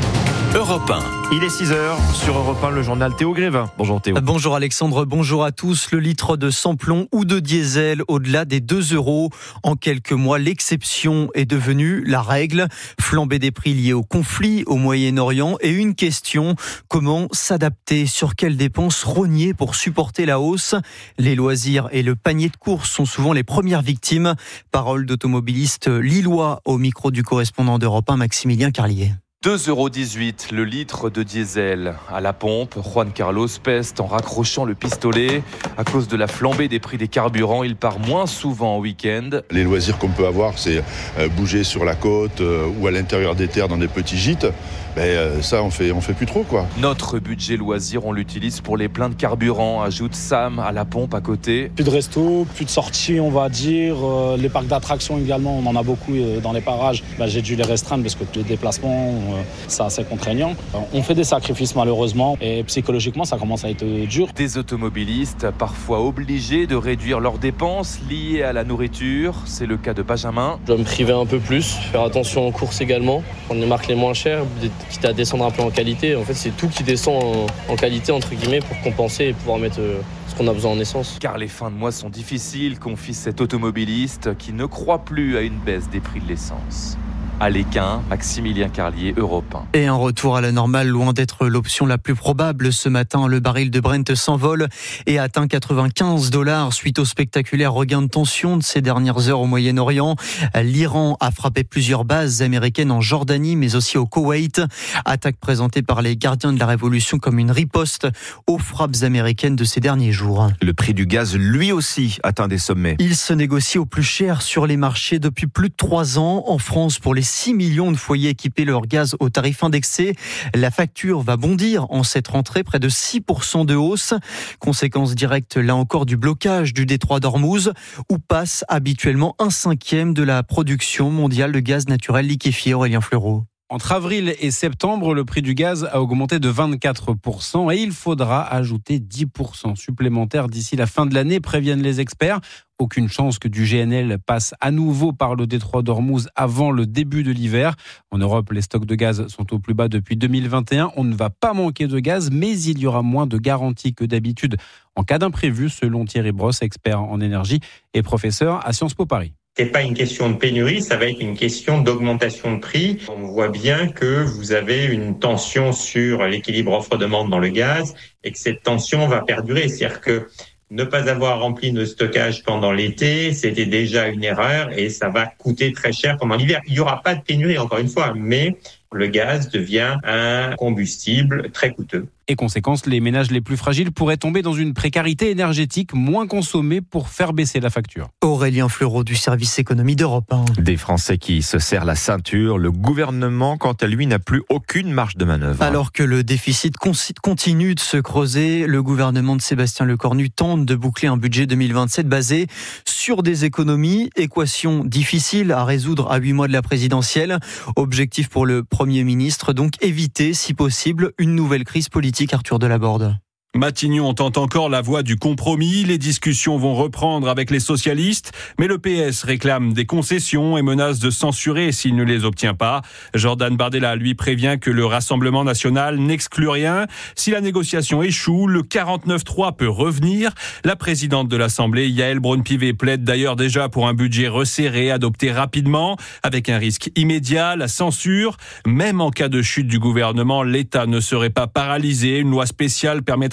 Europe un. Il est six heures sur Europe un, le journal Théo Grévin. Bonjour Théo. Bonjour Alexandre, bonjour à tous. Le litre de sans-plomb ou de diesel au-delà des deux euros. En quelques mois, l'exception est devenue la règle. Flambée des prix liés au conflit au Moyen-Orient et une question, comment s'adapter? Sur quelles dépenses rogner pour supporter la hausse? Les loisirs et le panier de courses sont souvent les premières victimes. Parole d'automobiliste lillois au micro du correspondant d'Europe un, Maximilien Carlier. deux euros dix-huit le litre de diesel à la pompe. Juan Carlos peste en raccrochant le pistolet. À cause de la flambée des prix des carburants, il part moins souvent en week-end. Les loisirs qu'on peut avoir, c'est bouger sur la côte ou à l'intérieur des terres dans des petits gîtes. Ben, ça, on fait, on fait plus trop, quoi. Notre budget loisir, on l'utilise pour les pleins de carburant, ajoute Sam à la pompe à côté. Plus de resto, plus de sorties, on va dire. Les parcs d'attractions également, on en a beaucoup dans les parages. Ben, j'ai dû les restreindre parce que les déplacements, c'est assez contraignant. On fait des sacrifices malheureusement et psychologiquement, ça commence à être dur. Des automobilistes parfois obligés de réduire leurs dépenses liées à la nourriture. C'est le cas de Benjamin. Je dois me priver un peu plus, faire attention aux courses également, prendre les marques les moins chères, quitte à descendre un peu en qualité. En fait, c'est tout qui descend en, en qualité, entre guillemets, pour compenser et pouvoir mettre euh, ce qu'on a besoin en essence. Car les fins de mois sont difficiles, confie cet automobiliste qui ne croit plus à une baisse des prix de l'essence. À l'Équin, Maximilien Carlier, Europe un. Et un retour à la normale, loin d'être l'option la plus probable. Ce matin, le baril de Brent s'envole et atteint quatre-vingt-quinze dollars suite au spectaculaire regain de tension de ces dernières heures au Moyen-Orient. L'Iran a frappé plusieurs bases américaines en Jordanie, mais aussi au Koweït. Attaque présentée par les gardiens de la Révolution comme une riposte aux frappes américaines de ces derniers jours. Le prix du gaz, lui aussi, atteint des sommets. Il se négocie au plus cher sur les marchés depuis plus de trois ans. En France, pour les six millions de foyers équipés leur gaz au tarif indexé. La facture va bondir en cette rentrée, près de six pour cent de hausse. Conséquence directe, là encore, du blocage du détroit d'Ormuz, où passe habituellement un cinquième de la production mondiale de gaz naturel liquéfié. Aurélien Fleureau. Entre avril et septembre, le prix du gaz a augmenté de vingt-quatre pour cent et il faudra ajouter dix pour cent supplémentaires d'ici la fin de l'année, préviennent les experts. Aucune chance que du G N L passe à nouveau par le détroit d'Ormuz avant le début de l'hiver. En Europe, les stocks de gaz sont au plus bas depuis deux mille vingt et un. On ne va pas manquer de gaz, mais il y aura moins de garanties que d'habitude en cas d'imprévu, selon Thierry Brosse, expert en énergie et professeur à Sciences Po Paris. C'est pas une question de pénurie, ça va être une question d'augmentation de prix. On voit bien que vous avez une tension sur l'équilibre offre-demande dans le gaz et que cette tension va perdurer. C'est-à-dire que ne pas avoir rempli nos stockages pendant l'été, c'était déjà une erreur et ça va coûter très cher pendant l'hiver. Il n'y aura pas de pénurie, encore une fois, mais le gaz devient un combustible très coûteux. Et conséquence, les ménages les plus fragiles pourraient tomber dans une précarité énergétique, moins consommée pour faire baisser la facture. Aurélien Fleureau du service économie d'Europe un. Des Français qui se serrent la ceinture. Le gouvernement, quant à lui, n'a plus aucune marge de manœuvre. Alors que le déficit continue de se creuser, le gouvernement de Sébastien Lecornu tente de boucler un budget deux mille vingt-sept basé sur des économies. Équation difficile à résoudre à huit mois de la présidentielle. Objectif pour le Premier ministre, donc éviter, si possible, une nouvelle crise politique. Arthur Delaborde. Matignon entend encore la voix du compromis. Les discussions vont reprendre avec les socialistes, mais le P S réclame des concessions et menace de censurer s'il ne les obtient pas. Jordan Bardella, lui, prévient que le Rassemblement national n'exclut rien. Si la négociation échoue, le quarante-neuf trois peut revenir. La présidente de l'Assemblée, Yaël Braun-Pivet, plaide d'ailleurs déjà pour un budget resserré, adopté rapidement, avec un risque immédiat, la censure. Même en cas de chute du gouvernement, l'État ne serait pas paralysé. Une loi spéciale permettrait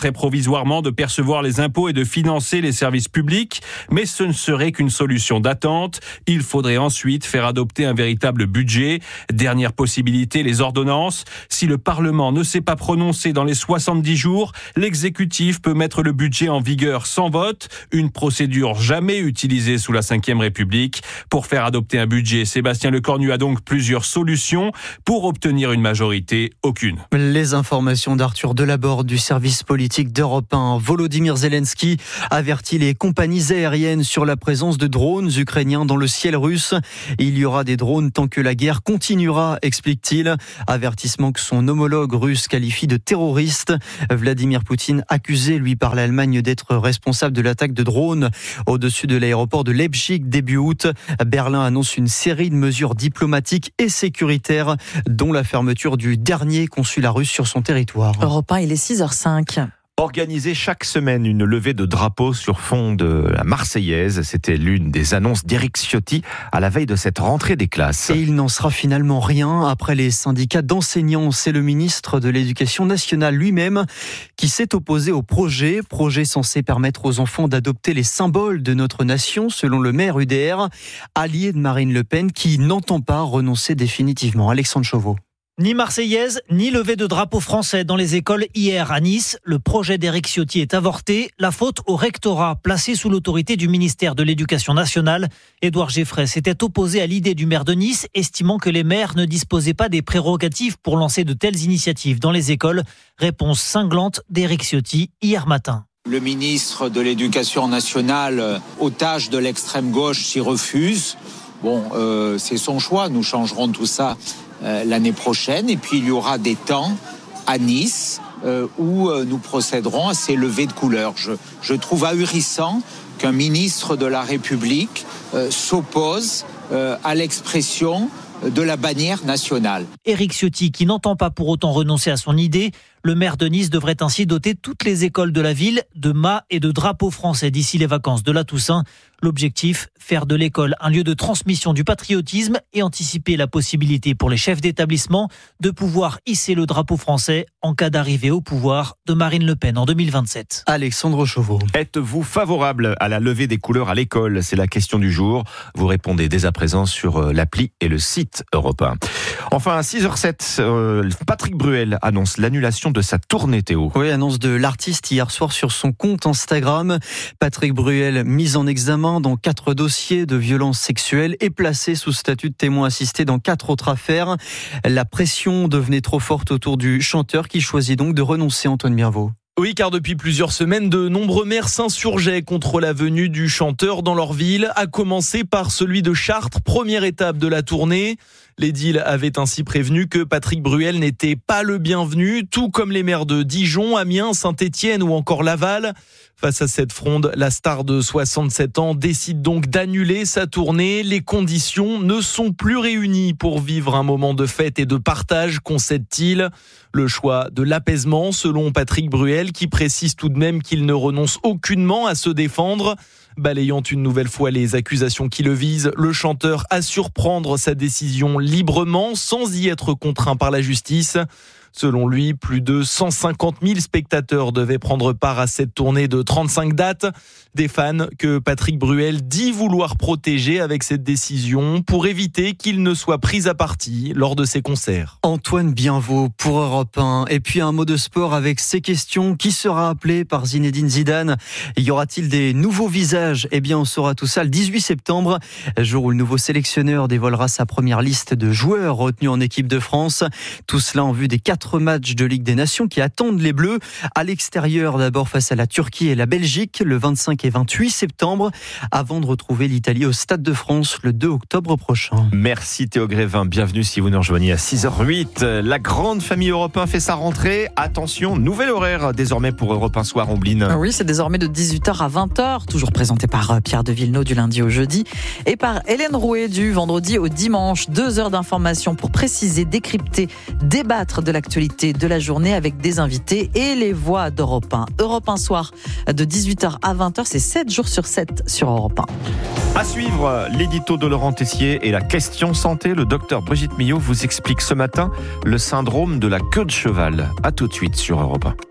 permettrait provisoirement de percevoir les impôts et de financer les services publics, mais ce ne serait qu'une solution d'attente. Il faudrait ensuite faire adopter un véritable budget. Dernière possibilité, les ordonnances. Si le Parlement ne s'est pas prononcé dans les soixante-dix jours, l'exécutif peut mettre le budget en vigueur sans vote, une procédure jamais utilisée sous la cinquième République. Pour faire adopter un budget, Sébastien Lecornu a donc plusieurs solutions. Pour obtenir une majorité, aucune. Les informations d'Arthur Delaborde du service politique d'Europe un. Volodymyr Zelensky avertit les compagnies aériennes sur la présence de drones ukrainiens dans le ciel russe. Il y aura des drones tant que la guerre continuera, explique-t-il. Avertissement que son homologue russe qualifie de terroriste. Vladimir Poutine, accusé lui par l'Allemagne d'être responsable de l'attaque de drones au-dessus de l'aéroport de Leipzig début août. Berlin annonce une série de mesures diplomatiques et sécuritaires, dont la fermeture du dernier consulat russe sur son territoire. Europe un, il est six heures cinq. Organiser chaque semaine une levée de drapeaux sur fond de la Marseillaise, c'était l'une des annonces d'Éric Ciotti à la veille de cette rentrée des classes. Et il n'en sera finalement rien après les syndicats d'enseignants. C'est le ministre de l'Éducation nationale lui-même qui s'est opposé au projet, projet censé permettre aux enfants d'adopter les symboles de notre nation, selon le maire U D R, allié de Marine Le Pen, qui n'entend pas renoncer définitivement. Alexandre Chauveau. Ni Marseillaise, ni levée de drapeau français dans les écoles hier à Nice. Le projet d'Éric Ciotti est avorté. La faute au rectorat, placé sous l'autorité du ministère de l'Éducation nationale. Édouard Geffray s'était opposé à l'idée du maire de Nice, estimant que les maires ne disposaient pas des prérogatives pour lancer de telles initiatives dans les écoles. Réponse cinglante d'Éric Ciotti hier matin. Le ministre de l'Éducation nationale, otage de l'extrême gauche, s'y refuse. Bon, euh, c'est son choix. Nous changerons tout ça Euh, l'année prochaine, et puis il y aura des temps à Nice euh, où euh, nous procéderons à ces levées de couleurs. Je, je trouve ahurissant qu'un ministre de la République euh, s'oppose euh, à l'expression de la bannière nationale. Éric Ciotti, qui n'entend pas pour autant renoncer à son idée, le maire de Nice devrait ainsi doter toutes les écoles de la ville de mâts et de drapeaux français d'ici les vacances de la Toussaint. L'objectif, faire de l'école un lieu de transmission du patriotisme et anticiper la possibilité pour les chefs d'établissement de pouvoir hisser le drapeau français en cas d'arrivée au pouvoir de Marine Le Pen en deux mille vingt-sept. Alexandre Chauveau. Êtes-vous favorable à la levée des couleurs à l'école ? C'est la question du jour. Vous répondez dès à présent sur l'appli et le site Europe un. Enfin, à six heures sept, euh, Patrick Bruel annonce l'annulation de sa tournée, Théo. Oui, annonce de l'artiste hier soir sur son compte Instagram. Patrick Bruel, mis en examen dans quatre dossiers de violences sexuelles et placé sous statut de témoin assisté dans quatre autres affaires. La pression devenait trop forte autour du chanteur qui choisit donc de renoncer, Antoine Mirvaud. Oui, car depuis plusieurs semaines, de nombreux maires s'insurgeaient contre la venue du chanteur dans leur ville, à commencer par celui de Chartres, première étape de la tournée. L'édile avait ainsi prévenu que Patrick Bruel n'était pas le bienvenu, tout comme les maires de Dijon, Amiens, Saint-Étienne ou encore Laval. Face à cette fronde, la star de soixante-sept ans décide donc d'annuler sa tournée. Les conditions ne sont plus réunies pour vivre un moment de fête et de partage, concède-t-il. Le choix de l'apaisement, selon Patrick Bruel, qui précise tout de même qu'il ne renonce aucunement à se défendre. Balayant une nouvelle fois les accusations qui le visent, le chanteur assure prendre sa décision librement, sans y être contraint par la justice. Selon lui, plus de cent cinquante mille spectateurs devaient prendre part à cette tournée de trente-cinq dates. Des fans que Patrick Bruel dit vouloir protéger avec cette décision pour éviter qu'ils ne soient pris à partie lors de ses concerts. Antoine Bienvaux pour Europe un. Et puis un mot de sport avec ces questions. Qui sera appelé par Zinedine Zidane ? Y aura-t-il des nouveaux visages ? Eh bien, on saura tout ça le dix-huit septembre, jour où le nouveau sélectionneur dévoilera sa première liste de joueurs retenus en équipe de France. Tout cela en vue des quatre matchs de Ligue des Nations qui attendent les Bleus. À l'extérieur, d'abord face à la Turquie et la Belgique, le vingt-cinq et vingt-huit septembre, avant de retrouver l'Italie au Stade de France le deux octobre prochain. Merci Théo Grévin, bienvenue si vous nous rejoignez à six heures huit. La grande famille Europe un fait sa rentrée. Attention, nouvel horaire désormais pour Europe un Soir, Ombline. Ah oui, c'est désormais de dix-huit heures à vingt heures, toujours présenté par Pierre de Villeneuve du lundi au jeudi et par Hélène Rouet du vendredi au dimanche. Deux heures d'information pour préciser, décrypter, débattre de l'actualité de la journée avec des invités et les voix d'Europe un. Europe un Soir de dix-huit heures à vingt heures, c'est sept jours sur sept sur Europe un. À suivre, l'édito de Laurent Tessier et la question santé. Le docteur Brigitte Millot vous explique ce matin le syndrome de la queue de cheval. À tout de suite sur Europe un.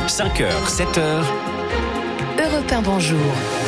cinq heures, sept heures. Europe un bonjour.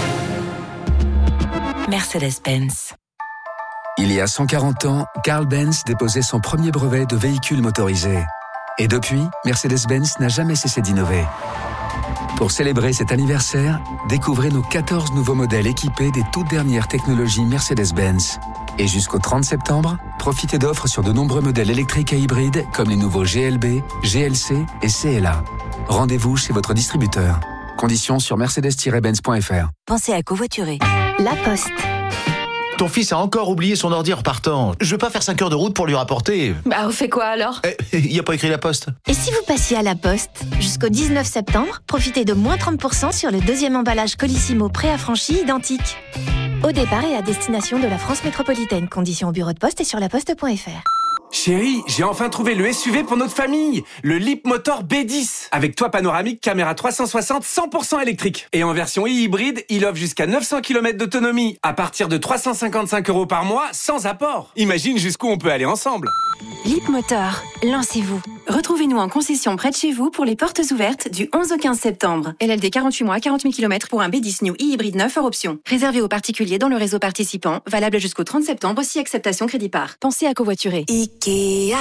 Mercedes-Benz. Il y a cent quarante ans, Carl Benz déposait son premier brevet de véhicule motorisé. Et depuis, Mercedes-Benz n'a jamais cessé d'innover. Pour célébrer cet anniversaire, découvrez nos quatorze nouveaux modèles équipés des toutes dernières technologies Mercedes-Benz. Et jusqu'au trente septembre, profitez d'offres sur de nombreux modèles électriques et hybrides comme les nouveaux G L B, G L C et C L A. Rendez-vous chez votre distributeur. Conditions sur mercedes tiret benz point f r. Pensez à covoiturer. La Poste. Ton fils a encore oublié son ordi en repartant. Je veux pas faire cinq heures de route pour lui rapporter. Bah, on fait quoi alors ? Eh, il y a pas écrit La Poste. Et si vous passiez à La Poste ? Jusqu'au dix-neuf septembre, profitez de moins trente pour cent sur le deuxième emballage Colissimo pré-affranchi identique. Au départ et à destination de la France métropolitaine. Conditions au bureau de poste et sur laposte point f r. Chérie, j'ai enfin trouvé le S U V pour notre famille, le Leapmotor B dix. Avec toit panoramique, caméra trois cent soixante, cent pour cent électrique. Et en version e-hybride, il offre jusqu'à neuf cents kilomètres d'autonomie, à partir de trois cent cinquante-cinq euros par mois, sans apport. Imagine jusqu'où on peut aller ensemble. Leapmotor, lancez-vous. Retrouvez-nous en concession près de chez vous pour les portes ouvertes du onze au quinze septembre. L L D quarante-huit mois, quarante mille kilomètres pour un B dix New e-hybride neuf hors option. Réservé aux particuliers dans le réseau participant, valable jusqu'au trente septembre, si acceptation crédit par. Pensez à covoiturer. Ikea.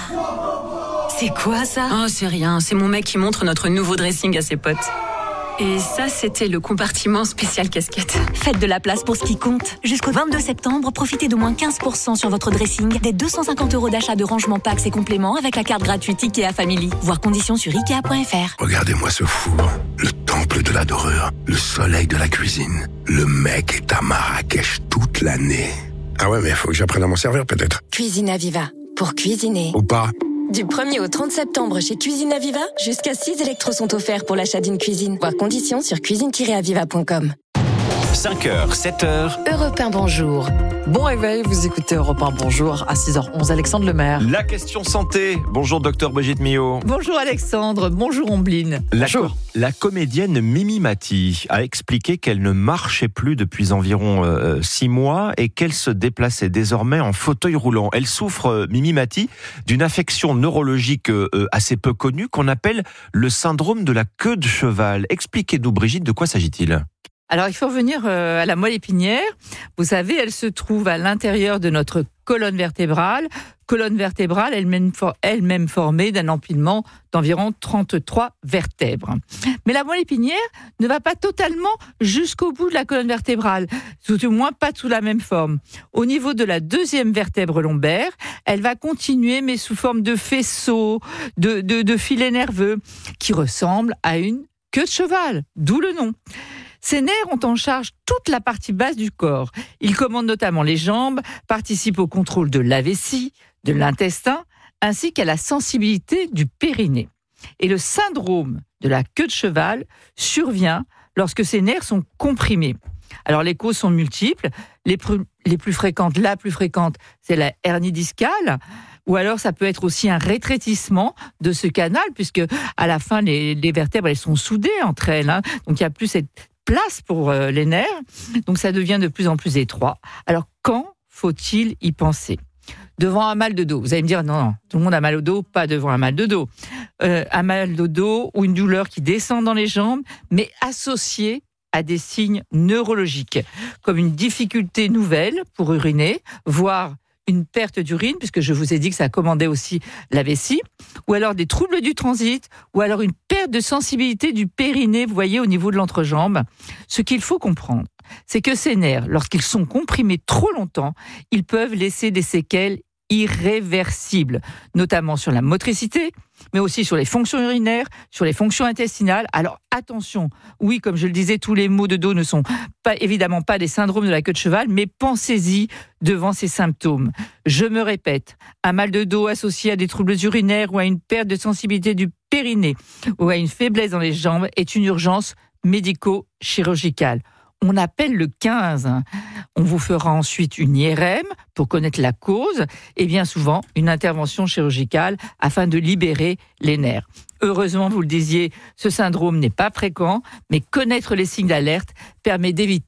C'est quoi ça ? Oh, c'est rien, c'est mon mec qui montre notre nouveau dressing à ses potes. Et ça, c'était le compartiment spécial casquette. Faites de la place pour ce qui compte. Jusqu'au vingt-deux septembre, profitez de moins quinze pour cent sur votre dressing, des deux cent cinquante euros d'achat de rangement packs et compléments avec la carte gratuite Ikea Family. Voir conditions sur ikea point f r. Regardez-moi ce four, le temple de la dorure, le soleil de la cuisine. Le mec est à Marrakech toute l'année. Ah ouais, mais il faut que j'apprenne à m'en servir peut-être. Cuisine Aviva, pour cuisiner. Ou pas. Du premier au trente septembre chez Cuisine Aviva, jusqu'à six électros sont offerts pour l'achat d'une cuisine. Voir conditions sur cuisine tiret aviva point com. cinq heures, sept heures. Europe un bonjour. Bon réveil, vous écoutez Europe un bonjour à six heures onze. Alexandre Lemaire. La question santé. Bonjour docteur Brigitte Millot. Bonjour Alexandre, bonjour Ombline. La, bonjour. Co- la comédienne Mimi Mati a expliqué qu'elle ne marchait plus depuis environ euh, six mois et qu'elle se déplaçait désormais en fauteuil roulant. Elle souffre, euh, Mimi Mati, d'une affection neurologique euh, assez peu connue qu'on appelle le syndrome de la queue de cheval. Expliquez-nous Brigitte, de quoi s'agit-il ? Alors, il faut revenir à la moelle épinière. Vous savez, elle se trouve à l'intérieur de notre colonne vertébrale. Colonne vertébrale elle-même, elle-même formée d'un empilement d'environ trente-trois vertèbres. Mais la moelle épinière ne va pas totalement jusqu'au bout de la colonne vertébrale, tout au moins pas sous la même forme. Au niveau de la deuxième vertèbre lombaire, elle va continuer, mais sous forme de faisceau, de, de, de filet nerveux, qui ressemble à une queue de cheval, d'où le nom. Ces nerfs ont en charge toute la partie basse du corps. Ils commandent notamment les jambes, participent au contrôle de la vessie, de l'intestin, ainsi qu'à la sensibilité du périnée. Et le syndrome de la queue de cheval survient lorsque ces nerfs sont comprimés. Alors les causes sont multiples. Les plus, les plus fréquentes, la plus fréquente, c'est la hernie discale. Ou alors ça peut être aussi un rétrécissement de ce canal, puisque à la fin, les, les vertèbres, elles sont soudées entre elles. Hein. Donc il n'y a plus cette place pour euh, les nerfs. Donc ça devient de plus en plus étroit. Alors quand faut-il y penser ? Devant un mal de dos. Vous allez me dire, non, non, tout le monde a mal au dos, pas devant un mal de dos. Euh, un mal de dos ou une douleur qui descend dans les jambes, mais associée à des signes neurologiques, comme une difficulté nouvelle pour uriner, voire une perte d'urine, puisque je vous ai dit que ça commandait aussi la vessie, ou alors des troubles du transit, ou alors une perte de sensibilité du périnée, vous voyez, au niveau de l'entrejambe. Ce qu'il faut comprendre, c'est que ces nerfs, lorsqu'ils sont comprimés trop longtemps, ils peuvent laisser des séquelles irréversibles, notamment sur la motricité, mais aussi sur les fonctions urinaires, sur les fonctions intestinales. Alors attention, oui, comme je le disais, tous les maux de dos ne sont pas, évidemment pas des syndromes de la queue de cheval, mais pensez-y devant ces symptômes. Je me répète, un mal de dos associé à des troubles urinaires ou à une perte de sensibilité du périnée ou à une faiblesse dans les jambes est une urgence médico-chirurgicale. On appelle le quinze. On vous fera ensuite une I R M pour connaître la cause et bien souvent une intervention chirurgicale afin de libérer les nerfs. Heureusement, vous le disiez, ce syndrome n'est pas fréquent, mais connaître les signes d'alerte permet d'éviter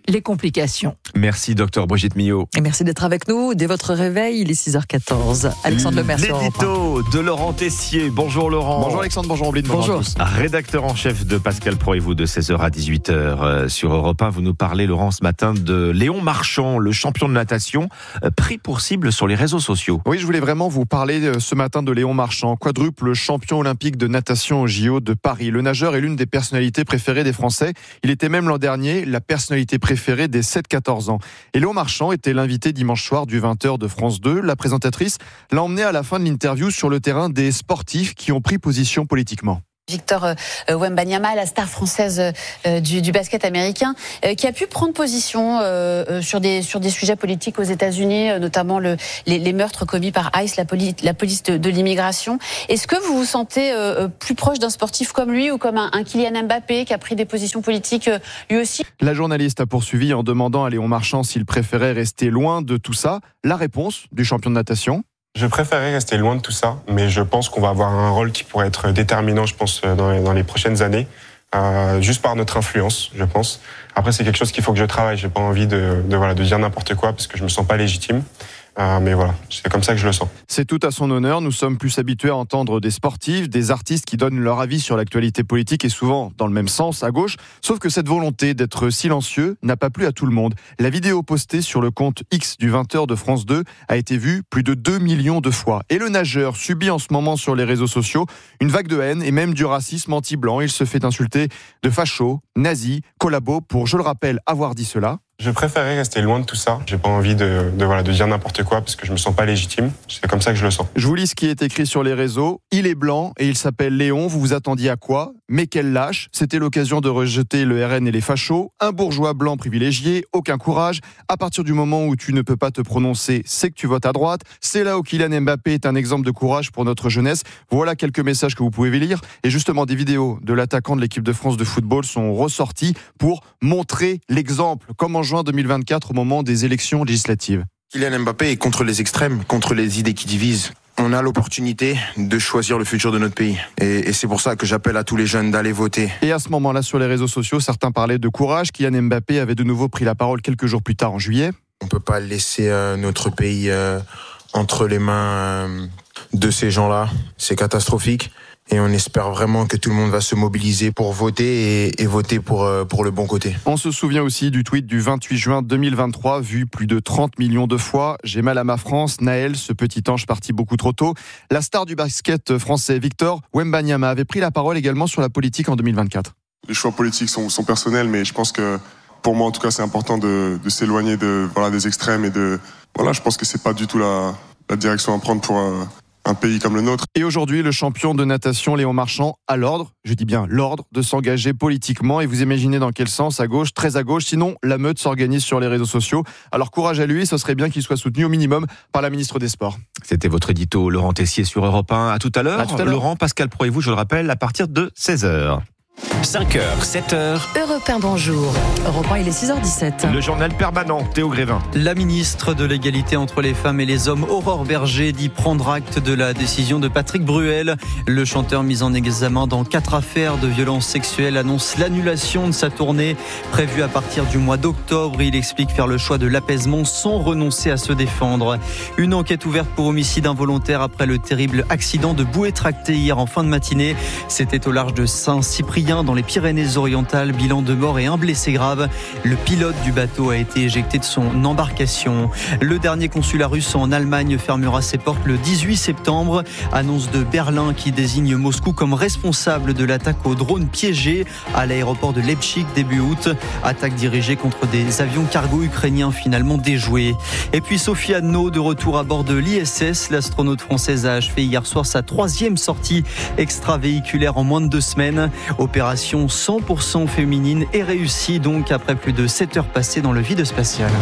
les complications. Merci docteur Brigitte Millot. Et merci d'être avec nous. Dès votre réveil, il est six heures quatorze. Alexandre Lemaire sur Europe un. L'édito de Laurent Tessier. Bonjour Laurent. Bonjour Alexandre, bonjour Oblin, bonjour. Bonjour. À tous. Rédacteur en chef de Pascal Pro et vous de seize heures à dix-huit heures euh, sur Europe un. Vous nous parlez Laurent ce matin de Léon Marchand, le champion de natation, euh, pris pour cible sur les réseaux sociaux. Oui, je voulais vraiment vous parler euh, ce matin de Léon Marchand, quadruple champion olympique de natation au J O de Paris. Le nageur est l'une des personnalités préférées des Français. Il était même l'an dernier la personnalité préférée des sept quatorze ans. Et Léon Marchand était l'invité dimanche soir du vingt heures de France deux. La présentatrice l'a emmené à la fin de l'interview sur le terrain des sportifs qui ont pris position politiquement. Victor euh, Wembanyama, la star française euh, du, du basket américain, euh, qui a pu prendre position euh, sur des sur des sujets politiques aux États-Unis, euh, notamment le, les, les meurtres commis par ICE, la, poli, la police de, de l'immigration. Est-ce que vous vous sentez euh, plus proche d'un sportif comme lui ou comme un, un Kylian Mbappé qui a pris des positions politiques euh, lui aussi? La journaliste a poursuivi en demandant à Léon Marchand s'il préférait rester loin de tout ça. La réponse du champion de natation: je préférerais rester loin de tout ça, mais je pense qu'on va avoir un rôle qui pourrait être déterminant, je pense, dans les, dans les prochaines années, euh, juste par notre influence, je pense. Après, c'est quelque chose qu'il faut que je travaille. J'ai pas envie de, de, voilà, de dire n'importe quoi parce que je me sens pas légitime. Euh, mais voilà, c'est comme ça que je le sens. C'est tout à son honneur. Nous sommes plus habitués à entendre des sportifs, des artistes qui donnent leur avis sur l'actualité politique et souvent dans le même sens, à gauche. Sauf que cette volonté d'être silencieux n'a pas plu à tout le monde. La vidéo postée sur le compte X du vingt heures de France deux a été vue plus de deux millions de fois. Et le nageur subit en ce moment sur les réseaux sociaux une vague de haine et même du racisme anti-blanc. Il se fait insulter de facho, nazi, collabo pour, je le rappelle, avoir dit cela. Je préférerais rester loin de tout ça. J'ai pas envie de, de, voilà, de dire n'importe quoi parce que je me sens pas légitime. C'est comme ça que je le sens. Je vous lis ce qui est écrit sur les réseaux. Il est blanc et il s'appelle Léon. Vous vous attendiez à quoi? Mais quel lâche. C'était l'occasion de rejeter le R N et les fachos. Un bourgeois blanc privilégié. Aucun courage. À partir du moment où tu ne peux pas te prononcer, c'est que tu votes à droite. C'est là où Kylian Mbappé est un exemple de courage pour notre jeunesse. Voilà quelques messages que vous pouvez lire. Et justement, des vidéos de l'attaquant de l'équipe de France de football sont ressorties pour montrer l'exemple. Comme en juin deux mille vingt-quatre, au moment des élections législatives. Kylian Mbappé est contre les extrêmes, contre les idées qui divisent. On a l'opportunité de choisir le futur de notre pays. Et, et c'est pour ça que j'appelle à tous les jeunes d'aller voter. Et à ce moment-là, sur les réseaux sociaux, certains parlaient de courage. Kylian Mbappé avait de nouveau pris la parole quelques jours plus tard, en juillet. On ne peut pas laisser euh, notre pays euh, entre les mains euh, de ces gens-là. C'est catastrophique. Et on espère vraiment que tout le monde va se mobiliser pour voter et, et voter pour, euh, pour le bon côté. On se souvient aussi du tweet du vingt-huit juin deux mille vingt-trois, vu plus de trente millions de fois. J'ai mal à ma France, Naël, ce petit ange parti beaucoup trop tôt. La star du basket français, Victor Wembanyama, avait pris la parole également sur la politique en deux mille vingt-quatre. Les choix politiques sont, sont personnels, mais je pense que pour moi, en tout cas, c'est important de, de s'éloigner de, voilà, des extrêmes et de, voilà, je pense que c'est pas du tout la, la direction à prendre pour euh, un pays comme le nôtre. Et aujourd'hui, le champion de natation Léon Marchand a l'ordre, je dis bien l'ordre, de s'engager politiquement. Et vous imaginez dans quel sens? À gauche, très à gauche. Sinon, la meute s'organise sur les réseaux sociaux. Alors courage à lui, ce serait bien qu'il soit soutenu au minimum par la ministre des Sports. C'était votre édito, Laurent Tessier sur Europe un. À tout à l'heure. À tout à l'heure. Laurent, Pascal Pro et vous, je le rappelle, à partir de seize heures. cinq heures, sept heures. Europe un, bonjour. Europe un, il est six heures dix-sept. Le journal permanent, Théo Grévin. La ministre de l'égalité entre les femmes et les hommes, Aurore Berger, dit prendre acte de la décision de Patrick Bruel. Le chanteur mis en examen dans quatre affaires de violences sexuelles annonce l'annulation de sa tournée prévue à partir du mois d'octobre. Il explique faire le choix de l'apaisement sans renoncer à se défendre. Une enquête ouverte pour homicide involontaire après le terrible accident de bouée tractée hier en fin de matinée. C'était au large de Saint-Cyprien dans les Pyrénées-Orientales. Bilan de mort et un blessé grave. Le pilote du bateau a été éjecté de son embarcation. Le dernier consulat russe en Allemagne fermera ses portes le dix-huit septembre. Annonce de Berlin qui désigne Moscou comme responsable de l'attaque au drone piégé à l'aéroport de Leipzig début août. Attaque dirigée contre des avions cargo ukrainiens finalement déjoués. Et puis Sophie Anneau de retour à bord de l'I S S. L'astronaute française a achevé hier soir sa troisième sortie extravéhiculaire en moins de deux semaines. Opération cent pour cent féminine et réussie donc après plus de sept heures passées dans le vide spatial.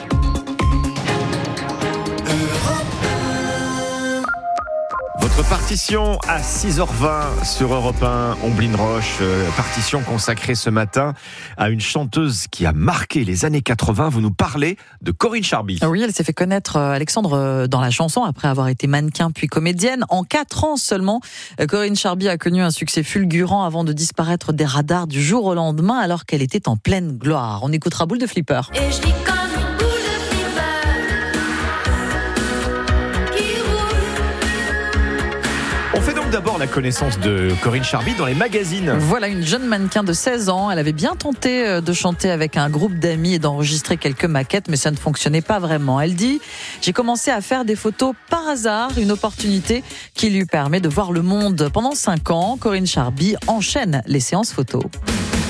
Votre partie partition à six heures vingt sur Europe un, Omblin Roche. Euh, partition consacrée ce matin à une chanteuse qui a marqué les années quatre-vingts. Vous nous parlez de Corinne Charby. Oui, elle s'est fait connaître, Alexandre, dans la chanson après avoir été mannequin puis comédienne. En quatre ans seulement, Corinne Charby a connu un succès fulgurant avant de disparaître des radars du jour au lendemain alors qu'elle était en pleine gloire. On écoutera Boule de Flipper. Et je vis comme une boule de flipper qui roule. On fait donc d'abord la connaissance de Corinne Charby dans les magazines. Voilà une jeune mannequin de seize ans. Elle avait bien tenté de chanter avec un groupe d'amis et d'enregistrer quelques maquettes, mais ça ne fonctionnait pas vraiment. Elle dit « J'ai commencé à faire des photos par hasard, une opportunité qui lui permet de voir le monde. » Pendant cinq ans, Corinne Charby enchaîne les séances photos.